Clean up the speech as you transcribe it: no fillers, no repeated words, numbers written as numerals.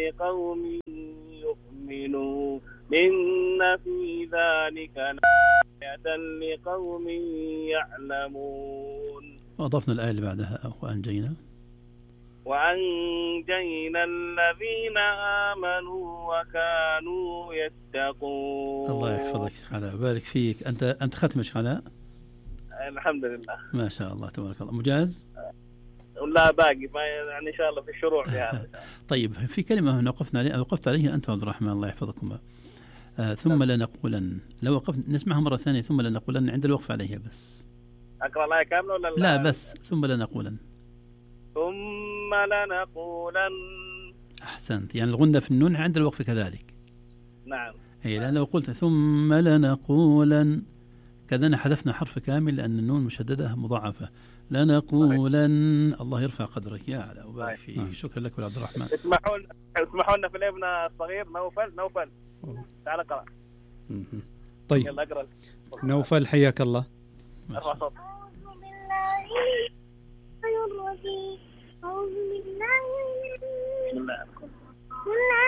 لقوم يؤمنون إن في ذلك لآية لقوم يعلمون. وأضفنا الآية اللي بعدها وأنجينا الذين آمنوا وكانوا يتقون. الله يحفظك علاء، بارك فيك. أنت ختمش علاء؟ الحمد لله ما شاء الله تبارك الله. مجاز؟ لا باقي ما يعني إن شاء الله في الشروع في هذا. طيب في كلمة وقفت عليها أنت عبد الرحمن الله يحفظكما. ثم لنقولن، لو وقفت نسمعها مرة ثانية. ثم لنقولن عند الوقف عليها بس. أقرأ الآية كاملة ولا لا بس ثم لنقولن. ثم لنقولن. أحسنت، يعني الغنة في النون عند الوقف كذلك. نعم. أي لا، لو قلت ثم لنقولن كذا حذفنا حرف كامل لأن النون مشددة مضاعفة. لنقولن. الله يرفع قدرك يا علاء وبارك فيك. شكرا لك يا عبد الرحمن. اسمحوا لنا في الابن الصغير نوفل تعال اقرأ. طيب يلا اقرأ نوفل حياك الله. ارفع صوت. أعوذ بالله